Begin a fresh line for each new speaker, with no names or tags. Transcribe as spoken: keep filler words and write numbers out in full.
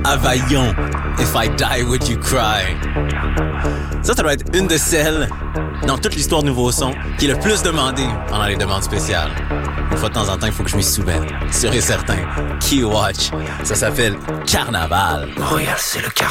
Availlon, If I Die Would You Cry. Ça, ça doit être une de celles, dans toute l'histoire de Nouveau Son, qui est le plus demandée pendant les demandes spéciales. Une fois de temps en temps, il faut que je m'y soumette. Sûr et certain. Key Watch. Ça s'appelle Carnaval.
Montréal, c'est le carnaval.